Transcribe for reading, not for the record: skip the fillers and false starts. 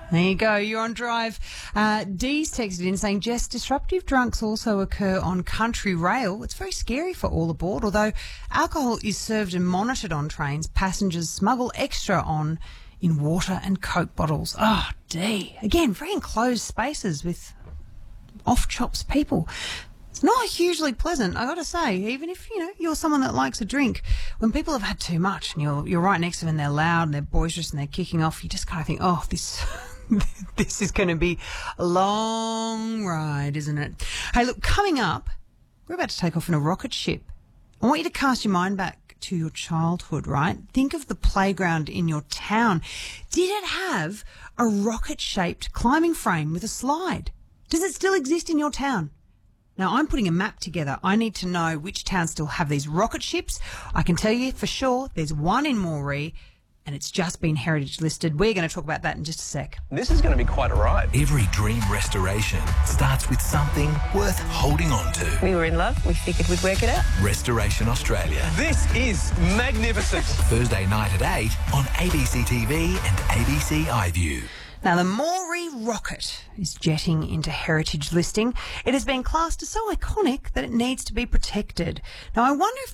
There you go. You're on Drive. Dee's texted in saying, Jess, disruptive drunks also occur on country rail. It's very scary for all aboard. Although alcohol is served and monitored on trains, passengers smuggle extra on in water and Coke bottles. Oh, Dee. Again, very enclosed spaces with off-chops people. It's not hugely pleasant, I got to say, even if, you're someone that likes a drink. When people have had too much and you're right next to them and they're loud and they're boisterous and they're kicking off, you just kind of think, oh, this is going to be a long ride, isn't it? Hey, look, coming up, we're about to take off in a rocket ship. I want you to cast your mind back to your childhood, right? Think of the playground in your town. Did it have a rocket-shaped climbing frame with a slide? Does it still exist in your town? Now, I'm putting a map together. I need to know which towns still have these rocket ships. I can tell you for sure there's one in Moree, and it's just been heritage listed. We're going to talk about that in just a sec. This is going to be quite a ride. Every dream restoration starts with something worth holding on to. We were in love. We figured we'd work it out. Restoration Australia. This is magnificent. Thursday night at 8 on ABC TV and ABC iView. Now, the Moree rocket is jetting into heritage listing. It has been classed as so iconic that it needs to be protected. Now, I wonder if